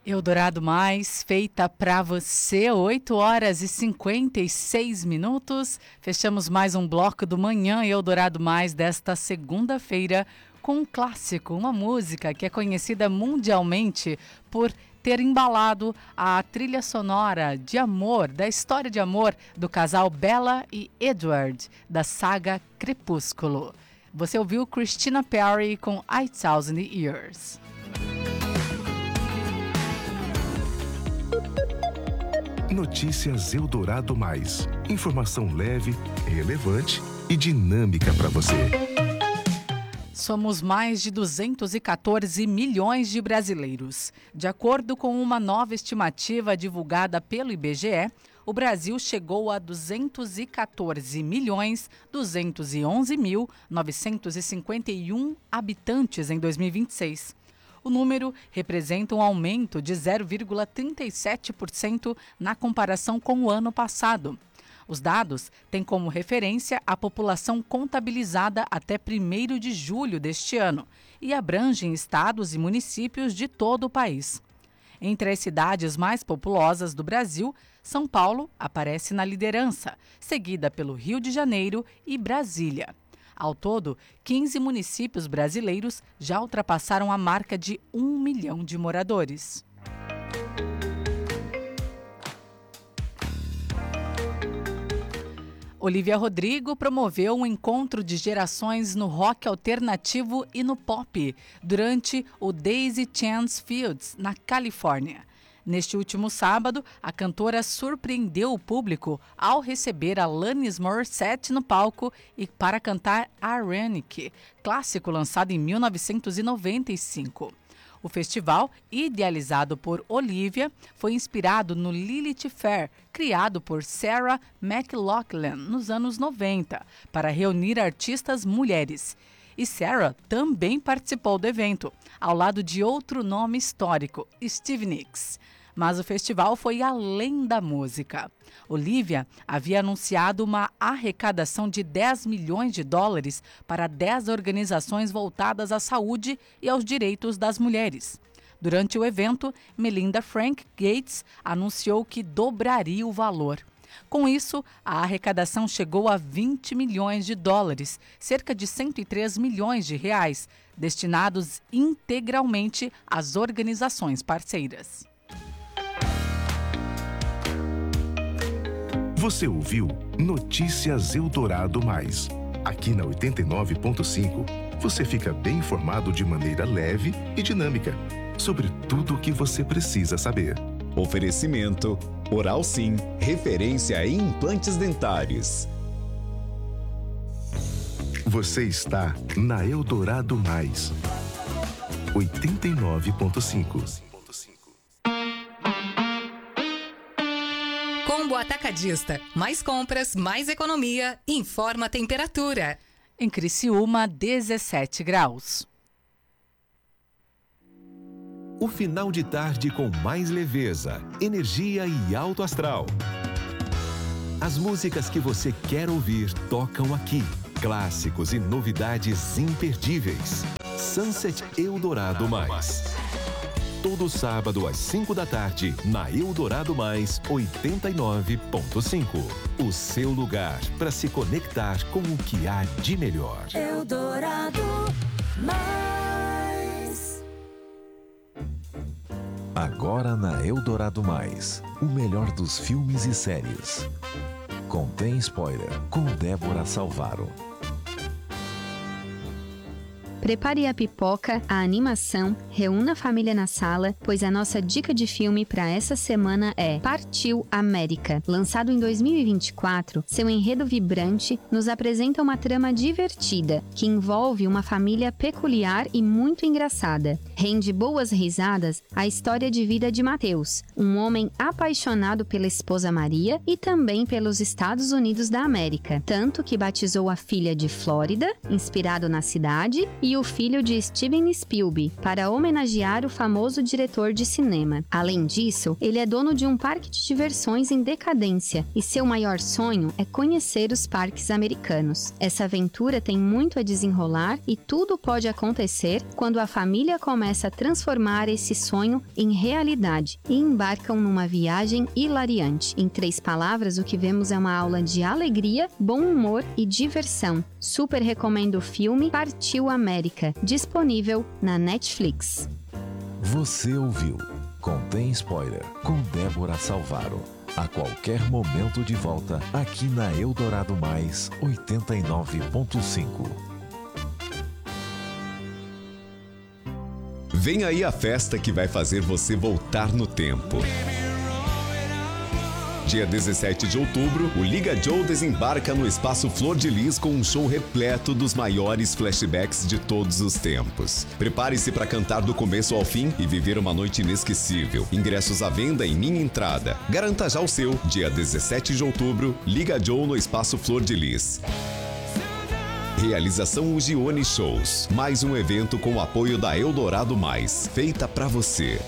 Eldorado Mais, feita pra você, 8 horas e 56 minutos. Fechamos mais um bloco do Manhã Eldorado Mais desta segunda-feira com um clássico, uma música que é conhecida mundialmente por ter embalado a trilha sonora de amor, da história de amor do casal Bella e Edward, da saga Crepúsculo. Você ouviu Christina Perri com 8,000 Years. Notícias Eldorado Mais. Informação leve, relevante e dinâmica para você. Somos mais de 214 milhões de brasileiros. De acordo com uma nova estimativa divulgada pelo IBGE, o Brasil chegou a 214.211.951 habitantes em 2026. O número representa um aumento de 0,37% na comparação com o ano passado. Os dados têm como referência a população contabilizada até 1º de julho deste ano e abrangem estados e municípios de todo o país. Entre as cidades mais populosas do Brasil, São Paulo aparece na liderança, seguida pelo Rio de Janeiro e Brasília. Ao todo, 15 municípios brasileiros já ultrapassaram a marca de 1 milhão de moradores. Olivia Rodrigo promoveu um encontro de gerações no rock alternativo e no pop durante o Daisy Chance Fields, na Califórnia. Neste último sábado, a cantora surpreendeu o público ao receber Alanis Morissette no palco e para cantar Ironic, clássico lançado em 1995. O festival, idealizado por Olivia, foi inspirado no Lilith Fair, criado por Sarah McLachlan nos anos 90, para reunir artistas mulheres. E Sarah também participou do evento, ao lado de outro nome histórico, Stevie Nicks. Mas o festival foi além da música. Olivia havia anunciado uma arrecadação de 10 milhões de dólares para 10 organizações voltadas à saúde e aos direitos das mulheres. Durante o evento, Melinda Frank Gates anunciou que dobraria o valor. Com isso, a arrecadação chegou a 20 milhões de dólares, cerca de 103 milhões de reais, destinados integralmente às organizações parceiras. Você ouviu Notícias Eldorado Mais. Aqui na 89.5, você fica bem informado de maneira leve e dinâmica sobre tudo o que você precisa saber. Oferecimento Oral Sim, referência em implantes dentários. Você está na Eldorado Mais. 89.5. Combo Atacadista. Mais compras, mais economia. Informa a temperatura. Em Criciúma, 17 graus. O final de tarde com mais leveza, energia e alto astral. As músicas que você quer ouvir tocam aqui. Clássicos e novidades imperdíveis. Sunset Eldorado Mais. Todo sábado às 5 da tarde, na Eldorado Mais 89.5. O seu lugar para se conectar com o que há de melhor. Eldorado Mais. Agora na Eldorado Mais, o melhor dos filmes e séries. Contém spoiler, com Débora Salvaro. Prepare a pipoca, a animação, reúna a família na sala, pois a nossa dica de filme para essa semana é Partiu América. Lançado em 2024, seu enredo vibrante nos apresenta uma trama divertida, que envolve uma família peculiar e muito engraçada. Rende boas risadas a história de vida de Mateus, um homem apaixonado pela esposa Maria e também pelos Estados Unidos da América, tanto que batizou a filha de Flórida, inspirado na cidade, e o filho de Steven Spielberg para homenagear o famoso diretor de cinema. Além disso, ele é dono de um parque de diversões em decadência e seu maior sonho é conhecer os parques americanos. Essa aventura tem muito a desenrolar e tudo pode acontecer quando a família começa a transformar esse sonho em realidade e embarcam numa viagem hilariante. Em 3 palavras, o que vemos é uma aula de alegria, bom humor e diversão. Super recomendo o filme Partiu América, disponível na Netflix. Você ouviu Contém Spoiler, com Débora Salvaro. A qualquer momento de volta, aqui na Eldorado Mais 89.5. Vem aí a festa que vai fazer você voltar no tempo. Dia 17 de outubro, o Liga Joe desembarca no Espaço Flor de Lis com um show repleto dos maiores flashbacks de todos os tempos. Prepare-se para cantar do começo ao fim e viver uma noite inesquecível. Ingressos à venda em Minha Entrada. Garanta já o seu. Dia 17 de outubro, Liga Joe no Espaço Flor de Lis. Realização Ugione Shows. Mais um evento com o apoio da Eldorado Mais, feita para você.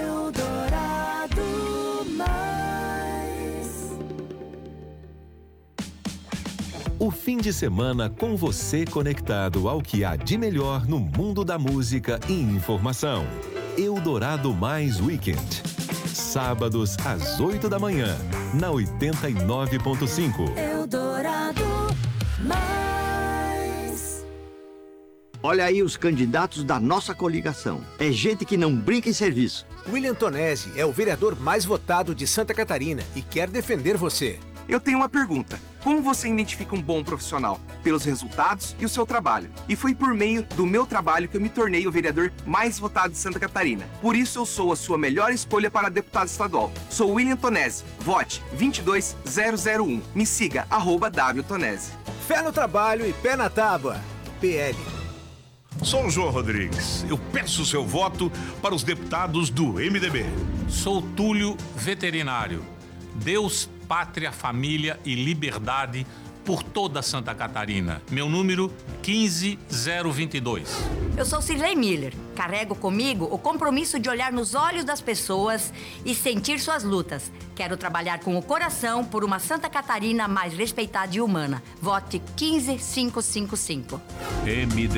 O fim de semana com você conectado ao que há de melhor no mundo da música e informação. Eldorado Mais Weekend. Sábados às 8 da manhã, na 89.5. Eldorado Mais. Olha aí os candidatos da nossa coligação. É gente que não brinca em serviço. William Tonesi é o vereador mais votado de Santa Catarina e quer defender você. Eu tenho uma pergunta. Como você identifica um bom profissional? Pelos resultados e o seu trabalho. E foi por meio do meu trabalho que eu me tornei o vereador mais votado de Santa Catarina. Por isso eu sou a sua melhor escolha para deputado estadual. Sou William Tonesi. Vote 22001. Me siga, @WTonesi. Fé no trabalho e pé na tábua. PL. Sou o João Rodrigues. Eu peço o seu voto para os deputados do MDB. Sou Túlio Veterinário. Deus, pátria, família e liberdade por toda Santa Catarina. Meu número 15022. Eu sou Cirlei Miller. Carrego comigo o compromisso de olhar nos olhos das pessoas e sentir suas lutas. Quero trabalhar com o coração por uma Santa Catarina mais respeitada e humana. Vote 15555. MDB.